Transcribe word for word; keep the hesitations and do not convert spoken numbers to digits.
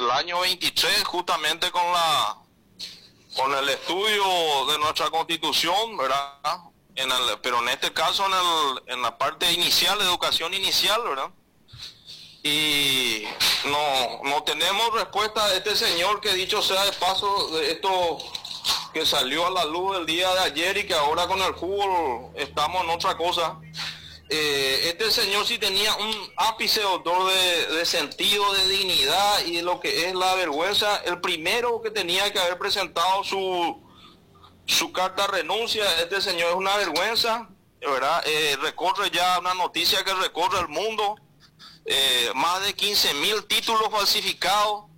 el año veintitrés, justamente con la con el estudio de nuestra Constitución, ¿verdad? En el, pero en este caso en, el, en la parte inicial, educación inicial, ¿verdad? Y no, no tenemos respuesta de este señor que, dicho sea de paso, de esto que salió a la luz el día de ayer y que ahora con el fútbol estamos en otra cosa. Eh, este señor sí tenía un ápice, doctor, de, de sentido, de dignidad y de lo que es la vergüenza. El primero que tenía que haber presentado su, su carta de renuncia, este señor es una vergüenza, ¿verdad? Eh, recorre ya una noticia que recorre el mundo, eh, más de quince mil títulos falsificados,